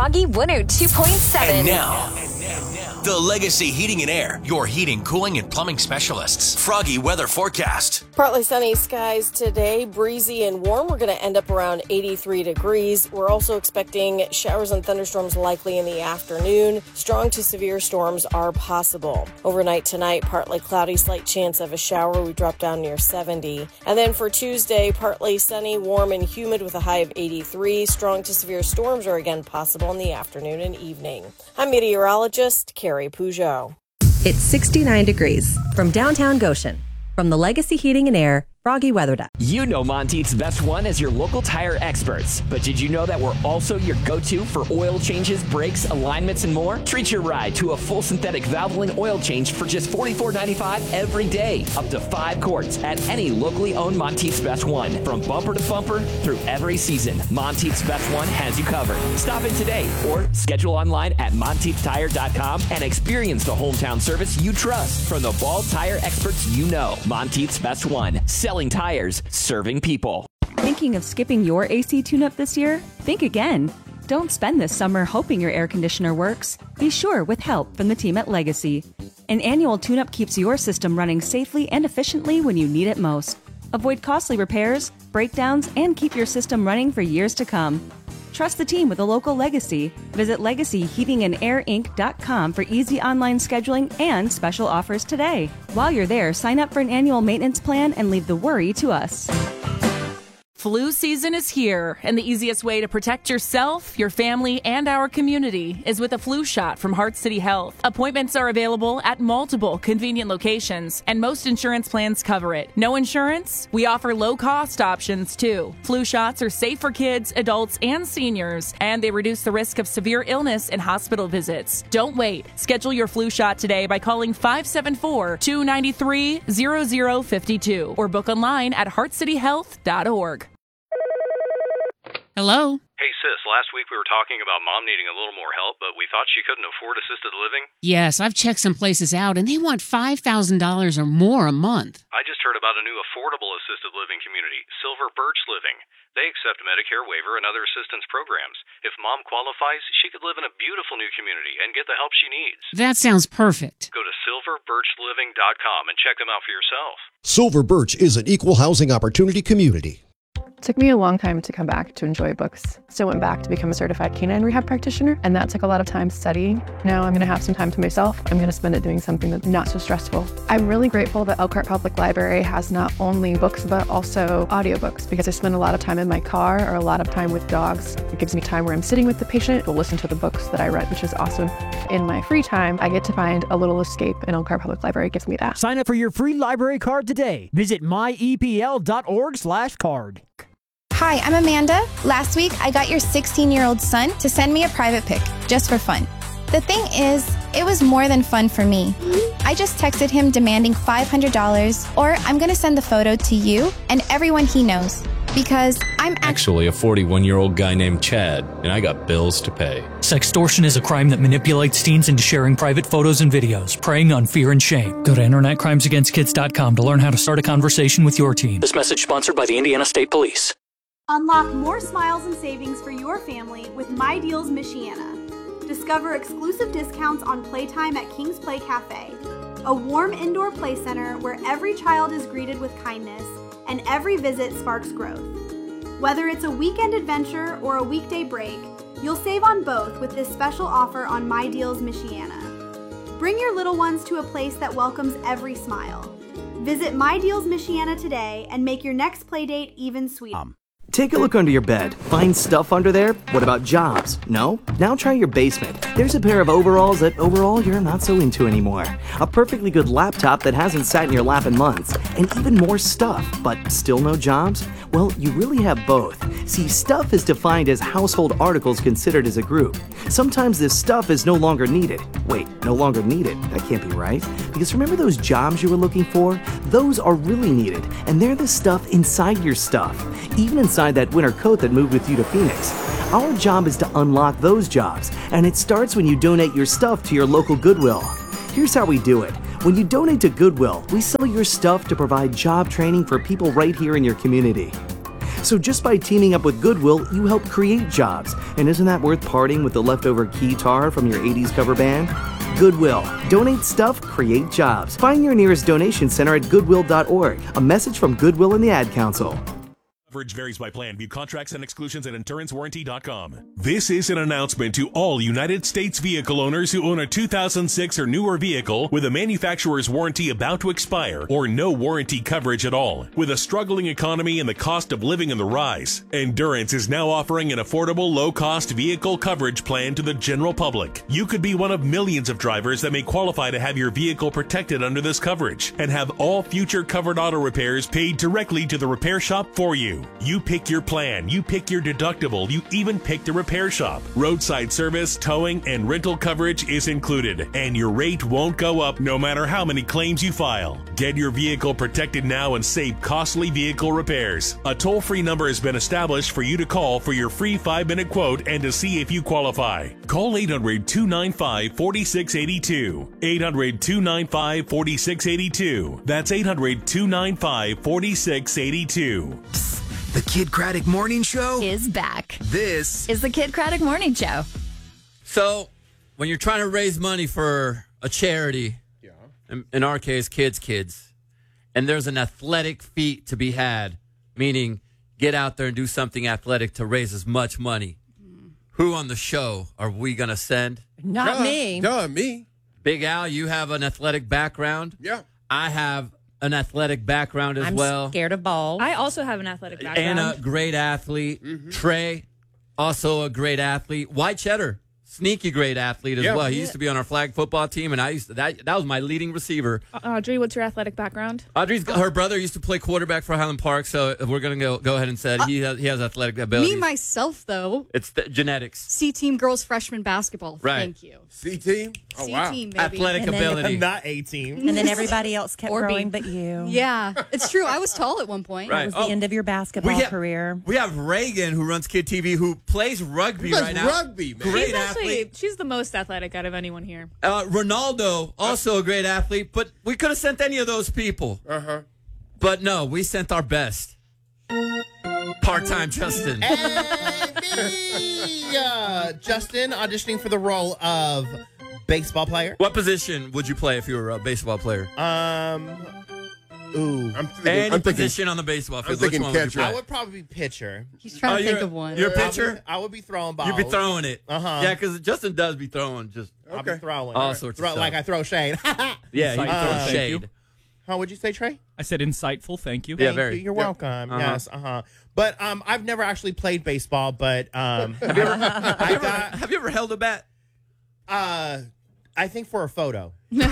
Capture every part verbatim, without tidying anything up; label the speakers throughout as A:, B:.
A: Froggy one oh two point seven.
B: And now, the Legacy Heating and Air, your heating, cooling, and plumbing specialists. Froggy weather forecast.
C: Partly sunny skies today, breezy and warm. We're going to end up around eighty-three degrees. We're also expecting showers and thunderstorms likely in the afternoon. Strong to severe storms are possible. Overnight tonight, partly cloudy, slight chance of a shower. We drop down near seventy. And then for Tuesday, partly sunny, warm and humid with a high of eighty-three. Strong to severe storms are again possible in the afternoon and evening. I'm meteorologist Carrie Peugeot.
D: It's sixty-nine degrees from downtown Goshen. From the Legacy Heating and Air Froggy Weather Deck.
E: You know Monteith's Best One as your local tire experts. But did you know that we're also your go-to for oil changes, brakes, alignments, and more? Treat your ride to a full synthetic Valvoline oil change for just forty-four ninety-five every day. Up to five quarts at any locally owned Monteith's Best One. From bumper to bumper through every season, Monteith's Best One has you covered. Stop in today or schedule online at monteith tire dot com and experience the hometown service you trust from the Ball tire experts you know. Monteith's Best One. Selling tires, serving people.
F: Thinking of skipping your A C tune-up this year? Think again. Don't spend this summer hoping your air conditioner works. Be sure with help from the team at Legacy. An annual tune-up keeps your system running safely and efficiently when you need it most. Avoid costly repairs, breakdowns, and keep your system running for years to come. Trust the team with a local Legacy. Visit legacy heating and air inc dot com for easy online scheduling and special offers today. While you're there, sign up for an annual maintenance plan and leave the worry to us.
G: Flu season is here, and the easiest way to protect yourself, your family, and our community is with a flu shot from Heart City Health. Appointments are available at multiple convenient locations, and most insurance plans cover it. No insurance? We offer low-cost options, too. Flu shots are safe for kids, adults, and seniors, and they reduce the risk of severe illness and hospital visits. Don't wait. Schedule your flu shot today by calling five seven four, two nine three, zero zero five two or book online at heart city health dot org.
H: Hello?
I: Hey, sis, last week we were talking about Mom needing a little more help, but we thought she couldn't afford assisted living.
H: Yes, I've checked some places out, and they want five thousand dollars or more a month.
I: I just heard about a new affordable assisted living community, Silver Birch Living. They accept Medicare waiver and other assistance programs. If Mom qualifies, she could live in a beautiful new community and get the help she needs.
H: That sounds perfect.
I: Go to silver birch living dot com and check them out for yourself.
J: Silver Birch is an equal housing opportunity community.
K: It took me a long time to come back to enjoy books. So I went back to become a certified canine rehab practitioner, and that took a lot of time studying. Now I'm going to have some time to myself. I'm going to spend it doing something that's not so stressful. I'm really grateful that Elkhart Public Library has not only books, but also audiobooks, because I spend a lot of time in my car or a lot of time with dogs. It gives me time where I'm sitting with the patient to listen to the books that I read, which is awesome. In my free time, I get to find a little escape, and Elkhart Public Library gives me that.
L: Sign up for your free library card today. Visit my e p l dot org slash card.
M: Hi, I'm Amanda. Last week, I got your sixteen-year-old son to send me a private pic, just for fun. The thing is, it was more than fun for me. I just texted him demanding five hundred dollars, or I'm going to send the photo to you and everyone he knows, because I'm act-
N: actually a forty-one-year-old guy named Chad, and I got bills to pay.
O: Sextortion is a crime that manipulates teens into sharing private photos and videos, preying on fear and shame. Go to internet crimes against kids dot com to learn how to start a conversation with your teen. This message sponsored by the Indiana State Police.
P: Unlock more smiles and savings for your family with My Deals Michiana. Discover exclusive discounts on playtime at King's Play Cafe, a warm indoor play center where every child is greeted with kindness and every visit sparks growth. Whether it's a weekend adventure or a weekday break, you'll save on both with this special offer on My Deals Michiana. Bring your little ones to a place that welcomes every smile. Visit My Deals Michiana today and make your next playdate even sweeter. Um.
Q: Take a look under your bed. Find stuff under there? What about jobs? No? Now try your basement. There's a pair of overalls that overall you're not so into anymore. A perfectly good laptop that hasn't sat in your lap in months. And even more stuff, but still no jobs? Well, you really have both. See, stuff is defined as household articles considered as a group. Sometimes this stuff is no longer needed. Wait, no longer needed? That can't be right. Because remember those jobs you were looking for? Those are really needed, and they're the stuff inside your stuff. Even inside that winter coat that moved with you to Phoenix. Our job is to unlock those jobs, and it starts when you donate your stuff to your local Goodwill. Here's how we do it. When you donate to Goodwill, we sell your stuff to provide job training for people right here in your community. So just by teaming up with Goodwill, you help create jobs. And isn't that worth parting with the leftover guitar from your eighties cover band? Goodwill. Donate stuff, create jobs. Find your nearest donation center at goodwill dot org. A message from Goodwill and the Ad Council.
R: Coverage varies by plan. View contracts and exclusions at endurance warranty dot com. This is an announcement to all United States vehicle owners who own a two thousand six or newer vehicle with a manufacturer's warranty about to expire or no warranty coverage at all. With a struggling economy and the cost of living on the rise, Endurance is now offering an affordable, low-cost vehicle coverage plan to the general public. You could be one of millions of drivers that may qualify to have your vehicle protected under this coverage and have all future covered auto repairs paid directly to the repair shop for you. You pick your plan, you pick your deductible, you even pick the repair shop. Roadside service, towing, and rental coverage is included, and your rate won't go up no matter how many claims you file. Get your vehicle protected now and save costly vehicle repairs. A toll-free number has been established for you to call for your free five-minute quote and to see if you qualify. Call eight hundred, two nine five, four six eight two. eight hundred, two nine five, four six eight two. That's eight hundred, two nine five, four six eight two.
S: The Kid Craddock Morning Show
A: is back.
S: This
A: is the Kid Craddock Morning Show.
T: So, when you're trying to raise money for a charity, yeah. in, in our case, Kids Kids, and there's an athletic feat to be had, meaning get out there and do something athletic to raise as much money, who on the show are we going to send?
U: Not
V: Duh,
U: me.
V: Duh, me.
T: Big Al, you have an athletic background.
V: Yeah.
T: I have an athletic background as
U: I'm
T: well.
U: I'm scared of balls.
W: I also have an athletic background.
T: Anna, great athlete.
V: Mm-hmm.
T: Trey, also a great athlete. White Cheddar, sneaky great athlete as
V: yeah.
T: well. He
W: Yeah.
T: used to be on our flag football team, and I used to, that that was my leading receiver.
W: Uh, Audrey, what's your athletic background?
T: Audrey's her brother used to play quarterback for Highland Park, so we're gonna go go ahead and say he has he has athletic ability.
X: Me myself though.
T: It's the genetics.
X: C team girls freshman basketball.
T: Right.
X: Thank you.
V: C team. Oh
X: C
V: wow.
X: team, baby.
T: Athletic
U: And then-
T: ability.
Y: Not A team.
U: And then everybody else kept
X: Or
U: growing
X: B.
U: but you.
X: Yeah, it's true. I was tall at one point.
T: Right.
U: It was
T: Oh.
U: the end of your basketball
T: We have-
U: career.
T: We have Reagan, who runs Kid T V, who plays rugby
V: Who does
T: right now.
V: rugby, man?
T: Great
W: she's actually
T: athlete.
W: she's the most athletic out of anyone here.
T: Uh, Ronaldo, also a great athlete, but we could have sent any of those people.
V: Uh huh.
T: But no, we sent our best. Part-time Justin.
Y: Hey, uh, Justin auditioning for the role of baseball player.
T: What position would you play if you were a baseball player?
Y: Um, ooh,
V: I'm thinking,
T: Any
V: I'm thinking,
T: position on the baseball field.
V: I'm thinking
T: Which one would you
V: catcher.
T: play?
Y: I would probably be pitcher.
X: He's trying
T: Oh,
X: to
T: you're
X: think
T: a-
X: of one.
T: You're a
Y: I
T: pitcher?
Y: would, I would be throwing balls.
T: You'd be throwing it.
Y: Uh-huh.
T: Yeah, because Justin does be throwing just
Y: I'll be
V: Okay.
Y: throwing
T: all
Y: Or
T: sorts of
Y: throw,
T: stuff.
Y: like I throw shade.
T: Yeah, he
Y: Uh,
T: throws
Y: thank
T: shade.
Y: How would you say, Trey?
Z: I said insightful. Thank you.
T: Yeah,
Y: Thank
T: very.
Y: you. You're
T: Yeah.
Y: welcome.
T: Uh-huh.
Y: Yes, uh huh. But um, I've never actually played baseball. But um,
T: Have you ever, have,
Y: I
T: you ever,
Y: got
T: have you ever held a bat?
Y: uh, I think for a photo.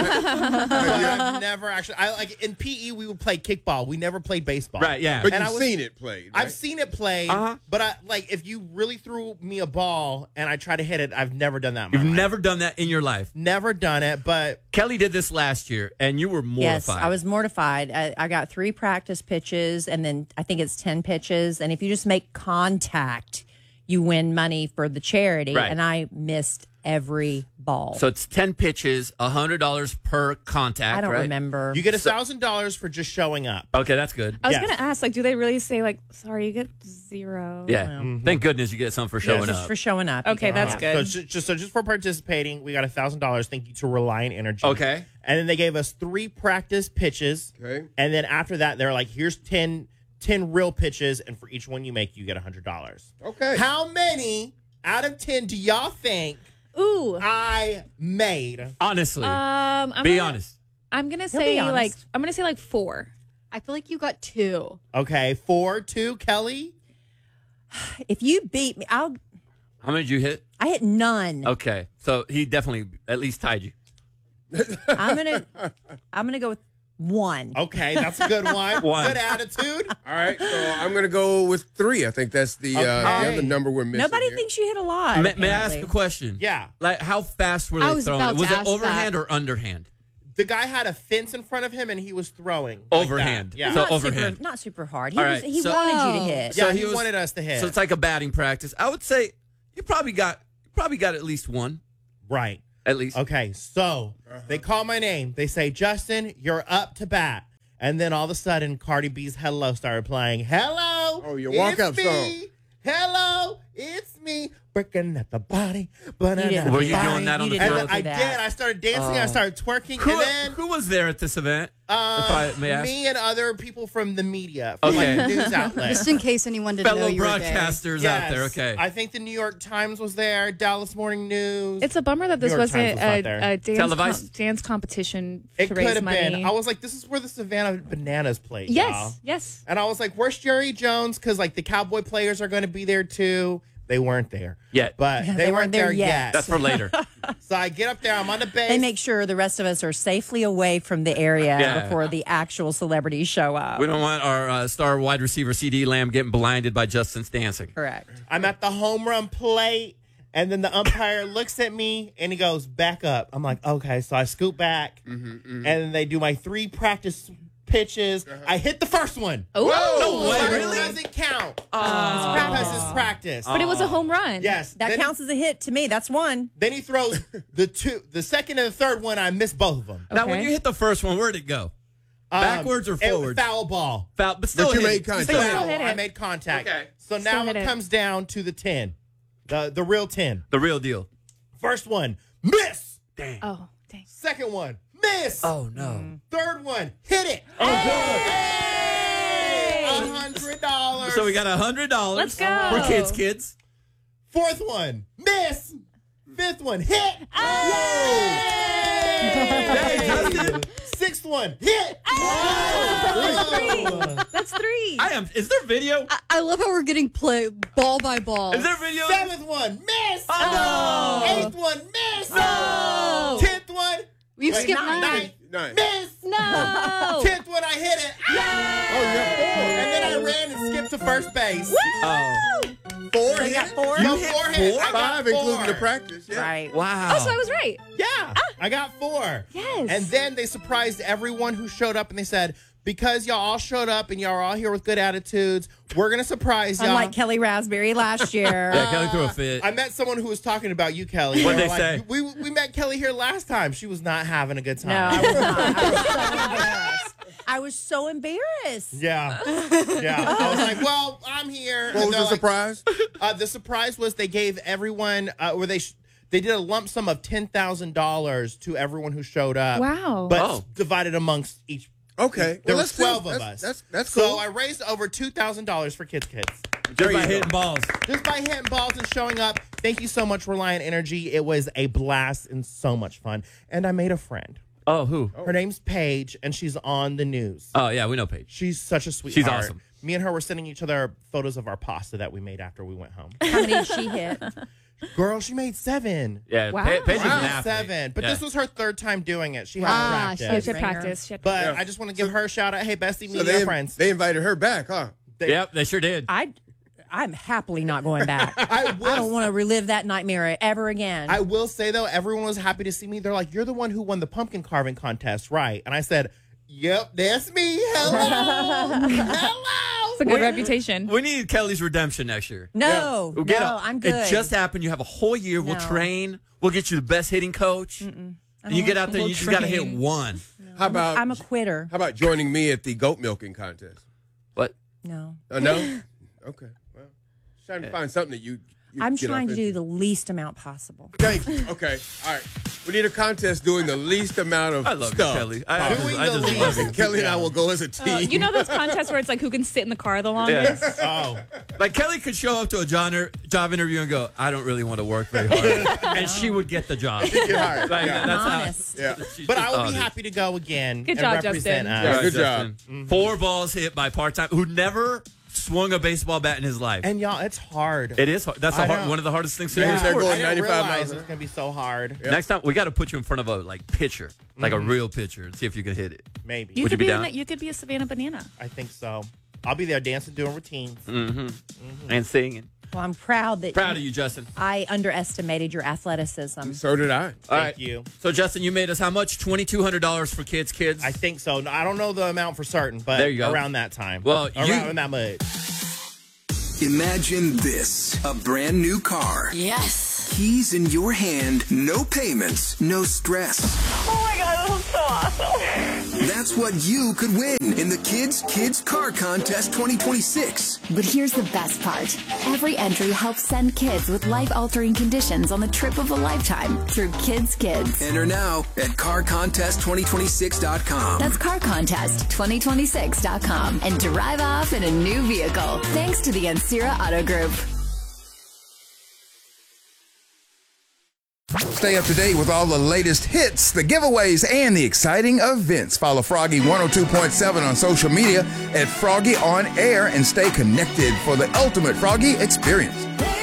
Y: I've never actually. I like in P E we would play kickball. We never played baseball.
T: Right, yeah.
V: But
Y: And
V: you've
Y: I was-
V: seen it played. Right?
Y: I've seen it played,
T: Uh-huh.
Y: but I like if you really threw me a ball and I try to hit it, I've never done that. In my
T: You've
Y: life.
T: never done that in your life.
Y: never done it, but
T: Kelly did this last year, and you were
U: Yes,
T: mortified.
U: I was mortified. I, I got three practice pitches, and then I think it's ten pitches. And if you just make contact, you win money for the charity.
T: Right.
U: And I missed every ball.
T: So it's ten pitches, one hundred dollars per contact,
U: I don't
T: right?
U: remember.
Y: you get a thousand dollars for just showing up.
T: Okay, that's good.
W: I was
Y: Yes.
W: gonna ask, like, do they really say like, sorry, you get zero?
T: Yeah.
Y: Mm-hmm.
T: Thank goodness you get something for showing
U: just
T: up.
U: for showing up. you
W: Okay,
U: get
W: that's
U: it.
W: good.
Y: So just, just so just for participating, we got a thousand dollars. Thank you to Reliant Energy.
T: Okay.
Y: And then they gave us three practice pitches.
V: Okay.
Y: And then after that, they're like, here's ten, ten real pitches, and for each one you make, you get a hundred dollars.
V: Okay.
Y: How many out of ten do y'all think
W: Ooh.
Y: I made?
T: Honestly.
W: Um, I'm
T: be
W: gonna,
T: honest.
W: I'm gonna
U: be
W: say
U: honest.
W: like I'm gonna say like four.
X: I feel like you got two.
Y: Okay, four, two, Kelly.
U: If you beat me, I'll.
T: How many did you hit?
U: I hit none.
T: Okay. So he definitely at least tied you.
U: I'm gonna. I'm gonna go with one.
Y: Okay, that's a good one.
T: One.
Y: Good attitude.
V: All right. So I'm going to go with three. I think that's the, uh, the
Y: Okay.
V: other number we're missing.
U: Nobody
V: here.
U: thinks you hit a lot.
T: May, may I ask a
U: apparently.
T: question?
Y: Yeah.
T: Like, how fast were
X: I
T: they
X: was
T: throwing?
X: about
T: it? Was
X: to
T: it
X: ask
T: overhand
X: that.
T: or underhand?
Y: The guy had a fence in front of him, and he was throwing like
T: Overhand.
Y: that. Yeah.
T: So
U: not
T: overhand.
U: Super, not super hard. He
T: All
U: was,
T: right,
U: he
T: so-
U: wanted you to hit.
Y: Yeah,
T: So
Y: he,
T: he was-
Y: wanted us to hit.
T: So it's like a batting practice. I would say you probably got you probably got at least one.
Y: right.
T: At least.
Y: Okay, so they call my name. They say, Justin, you're up to bat. And then all of a sudden, Cardi B's Hello started playing. Hello. Hello.
V: Oh, your
Y: it's
V: walk-up
Y: me.
V: song.
Y: Hello, it's me. Working at the body. But
T: You didn't- Were you doing that on the
Y: and
T: field?
Y: I
T: Do
Y: did.
T: that.
Y: I started dancing. I
T: Oh.
Y: started twerking.
T: Who,
Y: and then
T: who was there at this event?
Y: uh,
T: if I may ask?
Y: me and other people from the media, from
T: Okay.
Y: like news outlets.
X: Just in case anyone didn't
T: Fellow
X: know you were there.
T: broadcasters
Y: Yes.
T: out there. Okay.
Y: I think the New York Times was there, Dallas Morning News.
W: It's a bummer that this
Y: New York
W: wasn't
Y: Times was not
W: a,
Y: there.
W: a dance,
T: Televised?
W: com- dance competition
Y: It
W: to
Y: could
W: raise
Y: have
W: money.
Y: been. I was like, this is where the Savannah Bananas played.
W: yes,
Y: y'all.
W: yes.
Y: And I was like, where's Jerry Jones? Because like the Cowboy players are going to be there too. They weren't there
T: Yet.
Y: but
U: Yeah,
Y: they,
U: they
Y: weren't
U: weren't there
Y: there
U: yet.
Y: yet.
T: That's for later.
Y: So I get up there. I'm on the base.
U: They make sure the rest of us are safely away from the area
T: Yeah.
U: before the actual celebrities show up.
T: We don't want our uh, star wide receiver C D Lamb getting blinded by Justin's dancing.
U: Correct.
Y: I'm at the home run plate, and then the umpire looks at me and he goes, "Back up." I'm like, "Okay." So I scoot back,
V: Mm-hmm, mm-hmm.
Y: and then they do my three practice pitches. I hit the first one.
W: Oh,
T: No way,
Y: First
T: really?
Y: doesn't count.
U: Oh.
Y: Because it's practice.
W: but it was a home run.
Y: Yes,
U: That
Y: then
U: counts as a hit to me. That's one.
Y: Then he throws the two, the second and the third one. I missed both of them.
T: Now, when
W: Okay.
T: you hit the first one, where'd it go?
Y: Um,
T: Backwards or
Y: it-
T: forwards?
Y: Foul ball.
T: Foul, but still
V: But you
T: hit
V: made
T: it.
V: contact.
T: Still hit
Y: Foul.
T: it.
W: hit it.
Y: I made contact.
T: Okay.
Y: So
W: Still
Y: now
W: hit
Y: it
W: it.
Y: comes down to the ten, the the real ten.
T: The real deal.
Y: First one, miss.
T: Dang.
W: Oh, dang.
Y: Second one, miss.
T: Oh, no.
Y: Third one, hit it.
T: Oh, good.
Y: A hundred dollars.
T: So we got a hundred dollars.
W: Let's go.
T: For kids, kids.
Y: Fourth one, miss. Fifth one, hit.
T: Hey, Justin.
Y: Sixth one, hit.
W: That's three. That's three.
T: I am. Is there video?
X: I, I love how we're getting play ball by ball.
T: Is there video?
Y: Seventh one, miss.
T: Oh, no.
Y: Eighth one, miss.
W: No.
Y: Tenth one,
X: You
Y: wait,
X: skipped
Y: nine.
X: nine.
V: Nice.
Y: Miss.
W: No.
Y: Tenth one, I hit it.
V: Oh, yeah.
Y: And then I ran and skipped to first base.
T: Oh.
Y: Four
U: They
Y: hit.
U: got four?
Y: No,
T: You hit
Y: four hit.
T: four?
Y: I got
V: Five,
Y: four.
V: including the practice. Yeah.
U: Right.
T: Wow.
W: Oh, so I was right.
Y: Yeah, I got four.
W: Yes.
Y: And then they surprised everyone who showed up, and they said, because y'all all showed up and y'all are all here with good attitudes, we're gonna surprise y'all.
U: Unlike Kelly Raspberry last year.
T: Yeah, Kelly threw a fit.
Y: I met someone who was talking about you, Kelly.
T: What'd
Y: were
T: they
Y: like,
T: say?
Y: We we met Kelly here last time. She was not having a good
U: No,
Y: time.
U: I was not. I was so embarrassed. I was so embarrassed.
Y: Yeah, yeah. I was like, well, I'm here.
V: What
Y: And
V: was
Y: they're
V: the
Y: like-
V: surprise?
Y: Uh, the surprise was they gave everyone, uh, where they sh- they did a lump sum of ten thousand dollars to everyone who showed up.
W: Wow.
Y: But
T: Oh.
Y: divided amongst each.
V: Okay.
Y: There
V: well,
Y: were
V: that's cool.
Y: twelve of
V: That's-
Y: us.
V: That's that's cool.
Y: So I raised over two thousand dollars for Kids Kids.
T: Just by hitting balls.
Y: Just by hitting balls and showing up. Thank you so much, Reliant Energy. It was a blast and so much fun. And I made a friend.
T: Oh, who?
Y: Her name's Paige, and she's on the news.
T: Oh, yeah, we know Paige.
Y: She's such a sweetheart.
T: She's awesome.
Y: Me and her were sending each other photos of our pasta that we made after we went home.
U: How many did she hit?
Y: Girl, she made seven.
T: Yeah,
W: Wow.
T: Pa- Paige is an
Y: Wow.
T: athlete.
Y: Seven. But
T: Yeah.
Y: this was her third time doing it. She had
X: Ah,
Y: practice.
W: She had to
U: Ringer.
W: practice. She had to
Y: But
V: Yeah.
Y: I just want to give her a shout out. Hey, Bestie, me
V: so
Y: and
V: they,
Y: your friends.
V: they invited her back, huh?
Y: They-
T: Yep, they sure did.
U: I, I'm happily not going back.
Y: I,
U: I
Y: will,
U: don't want to relive that nightmare ever again.
Y: I will say, though, everyone was happy to see me. They're like, you're the one who won the pumpkin carving contest, right? And I said, yep, that's me. Hello. Hello.
W: It's a good reputation.
T: We need Kelly's redemption next year.
U: no,
T: We'll get
U: no,
T: a-
U: I'm good.
T: It just happened. You have a whole year. We'll
U: No.
T: train. We'll get you the best hitting coach. And you get out there,
W: We'll
T: you just got to hit
W: train.
T: one.
V: How about
U: I'm a quitter.
V: how about joining me at the goat milking contest?
T: What?
U: No.
V: Uh, no. Okay. Well, trying to find something that you. you
U: I'm
V: get
U: trying
V: off
U: to do
V: into.
U: the least amount possible.
V: Thank you. Okay. All right. We need a contest doing the least amount of
T: I love you,
V: stuff.
T: Kelly. I, I just,
Y: Doing
T: I
Y: the
T: just
Y: least.
T: love you.
V: And Kelly and I will go as a team.
W: Uh, you know those contests where it's like who can sit in the car the longest?
T: Yeah.
Y: Oh.
T: Like Kelly could show up to a job, job interview and go, I don't really want to work very hard. And she would get the job.
V: Get hired.
T: Like,
V: Yeah.
T: that's how-
U: Honest.
V: Yeah.
T: she's
Y: But
T: just
Y: I will be
T: honest.
Y: happy to go again
W: Good
Y: and
W: job,
Y: represent
W: Justin.
Y: us.
V: Yeah,
T: All
V: good
T: Justin.
V: job.
T: Four balls hit by part-time, who never swung a baseball bat in his life.
Y: And y'all, it's hard.
T: It is hard. That's the
Y: I
T: hard,
Y: know.
T: one of the hardest things to
V: Yeah.
T: do.
V: They're
T: in sports.
V: going
Y: I didn't
V: ninety-five
Y: realize
V: miles
Y: it was going to be so hard.
T: Next time, we got to put you in front of a like pitcher, like a real pitcher, and see if you can hit it.
Y: Maybe.
W: You
T: Would
W: could
T: you be
W: be,
T: down?
W: in, you could be a Savannah Banana.
Y: I think so. I'll be there dancing, doing routines.
T: Mm-hmm. And singing.
U: Well, I'm proud that
T: Proud of you, Justin.
U: I underestimated your athleticism.
V: So did I.
T: All
Y: Thank
T: right.
Y: you.
T: So, Justin, you made us how much? twenty-two hundred dollars for kids, kids?
Y: I think so. No, I don't know the amount for certain, but
T: There you go.
Y: around that time.
T: Well, you-
Y: around that much.
S: Imagine this, a brand new car.
A: Yes.
S: Keys in your hand, no payments, no stress.
A: Oh my God.
B: that's so awesome.
S: That's what you could win in the Kids Kids Car Contest twenty twenty-six.
A: But here's the best part. Every entry helps send kids with life-altering conditions on the trip of a lifetime through Kids Kids.
S: Enter now at car contest twenty twenty-six dot com.
A: That's car contest twenty twenty-six dot com and drive off in a new vehicle. Thanks to the Ancira Auto Group.
C: Stay up to date with all the latest hits, the giveaways, and the exciting events. Follow Froggy one oh two point seven on social media at Froggy On Air and stay connected for the ultimate Froggy experience.